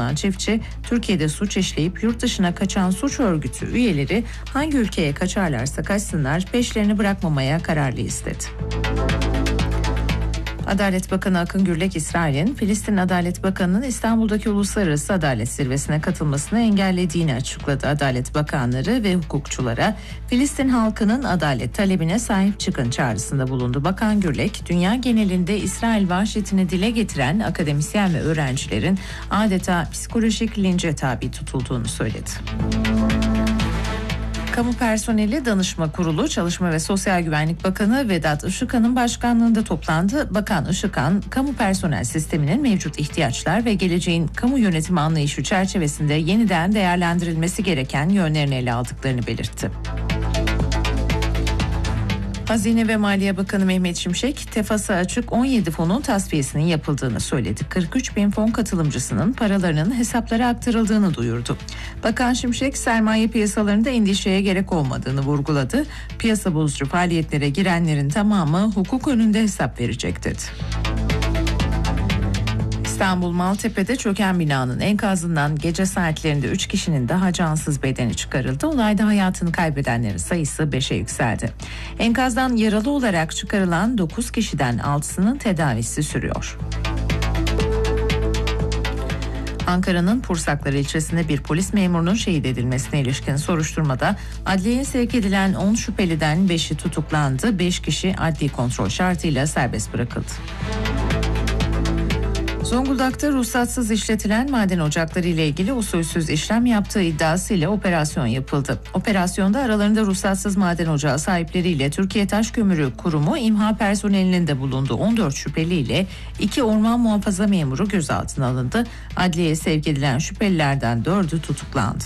tutuklanan çiftçi, Türkiye'de suç işleyip yurt dışına kaçan suç örgütü üyeleri hangi ülkeye kaçarlarsa kaçsınlar peşlerini bırakmamaya kararlı istedi. Adalet Bakanı Akın Gürlek, İsrail'in Filistin Adalet Bakanı'nın İstanbul'daki Uluslararası Adalet Zirvesi'ne katılmasını engellediğini açıkladı. Adalet Bakanları ve hukukçulara Filistin halkının adalet talebine sahip çıkın çağrısında bulundu. Bakan Gürlek, dünya genelinde İsrail vahşetini dile getiren akademisyen ve öğrencilerin adeta psikolojik lince tabi tutulduğunu söyledi. Kamu Personeli Danışma Kurulu, Çalışma ve Sosyal Güvenlik Bakanı Vedat Işıkhan'ın başkanlığında toplandı. Bakan Işıkhan, kamu personel sisteminin mevcut ihtiyaçlar ve geleceğin kamu yönetimi anlayışı çerçevesinde yeniden değerlendirilmesi gereken yönlerini ele aldıklarını belirtti. Hazine ve Maliye Bakanı Mehmet Şimşek, tefası açık 17 fonun tasfiyesinin yapıldığını söyledi. 43 bin fon katılımcısının paralarının hesaplara aktarıldığını duyurdu. Bakan Şimşek, sermaye piyasalarında endişeye gerek olmadığını vurguladı. Piyasa bozucu faaliyetlere girenlerin tamamı hukuk önünde hesap verecek dedi. İstanbul Maltepe'de çöken binanın enkazından gece saatlerinde 3 kişinin daha cansız bedeni çıkarıldı. Olayda hayatını kaybedenlerin sayısı 5'e yükseldi. Enkazdan yaralı olarak çıkarılan 9 kişiden 6'sının tedavisi sürüyor. Ankara'nın Pursaklar ilçesinde bir polis memurunun şehit edilmesine ilişkin soruşturmada adliyeye sevk edilen 10 şüpheliden 5'i tutuklandı. 5 kişi adli kontrol şartıyla serbest bırakıldı. Zonguldak'ta ruhsatsız işletilen maden ocakları ile ilgili usulsüz işlem yaptığı iddiasıyla operasyon yapıldı. Operasyonda aralarında ruhsatsız maden ocağı sahipleriyle Türkiye Taş Kömürü Kurumu imha personelinin de bulunduğu 14 şüpheliyle 2 orman muhafaza memuru gözaltına alındı. Adliyeye sevk edilen şüphelilerden 4'ü tutuklandı.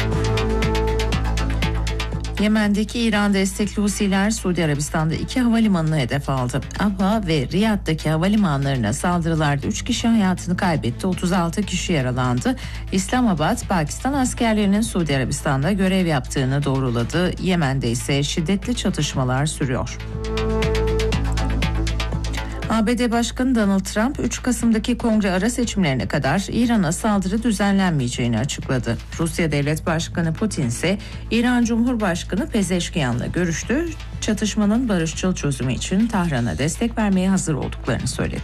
Yemen'deki İran destekli Husiler Suudi Arabistan'da 2 havalimanını hedef aldı. Abha ve Riyad'daki havalimanlarına saldırılarda 3 kişi hayatını kaybetti, 36 kişi yaralandı. İslamabad, Pakistan askerlerinin Suudi Arabistan'da görev yaptığını doğruladı. Yemen'de ise şiddetli çatışmalar sürüyor. ABD Başkanı Donald Trump 3 Kasım'daki kongre ara seçimlerine kadar İran'a saldırı düzenlenmeyeceğini açıkladı. Rusya Devlet Başkanı Putin ise İran Cumhurbaşkanı Pezeşkiyan'la görüştü. Çatışmanın barışçıl çözümü için Tahran'a destek vermeye hazır olduklarını söyledi.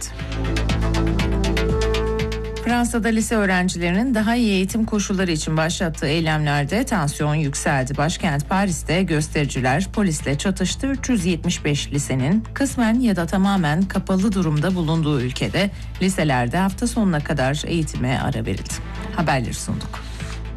Fransa'da lise öğrencilerinin daha iyi eğitim koşulları için başlattığı eylemlerde tansiyon yükseldi. Başkent Paris'te göstericiler polisle çatıştı. 375 lisenin kısmen ya da tamamen kapalı durumda bulunduğu ülkede liselerde hafta sonuna kadar eğitime ara verildi. Haberleri sunduk.